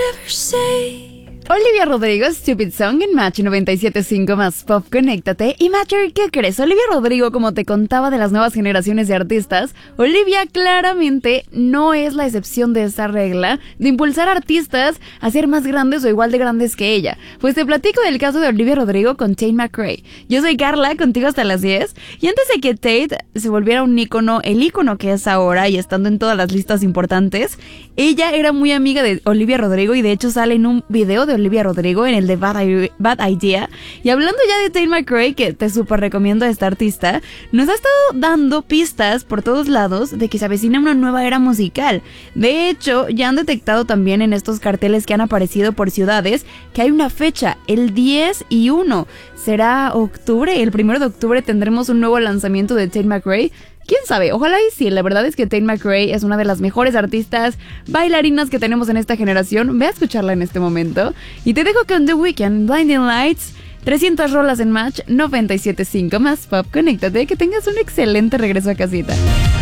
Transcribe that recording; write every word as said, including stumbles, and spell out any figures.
ever say. Olivia Rodrigo, Stupid Song en Match noventa y siete punto cinco más Pop, conéctate. Y Matcher, ¿qué crees? Olivia Rodrigo, como te contaba de las nuevas generaciones de artistas, Olivia claramente no es la excepción de esta regla de impulsar artistas a ser más grandes o igual de grandes que ella. Pues te platico del caso de Olivia Rodrigo con Tate McRae. Yo soy Carla, contigo hasta las diez. Y antes de que Tate se volviera un ícono, el ícono que es ahora y estando en todas las listas importantes, ella era muy amiga de Olivia Rodrigo y de hecho sale en un video de Olivia Rodrigo en el de Bad, I- Bad Idea. Y hablando ya de Tate McRae, que te súper recomiendo a esta artista, nos ha estado dando pistas por todos lados de que se avecina una nueva era musical. De hecho, ya han detectado también en estos carteles que han aparecido por ciudades que hay una fecha, el diez y uno. ¿Será octubre? El primero de octubre tendremos un nuevo lanzamiento de Tate McRae. ¿Quién sabe? Ojalá y sí. La verdad es que Tate McRae es una de las mejores artistas bailarinas que tenemos en esta generación. Ve a escucharla en este momento. Y te dejo con The Weeknd, Blinding Lights. trescientas rolas en Match noventa y siete punto cinco más Pop. Conéctate, que tengas un excelente regreso a casita.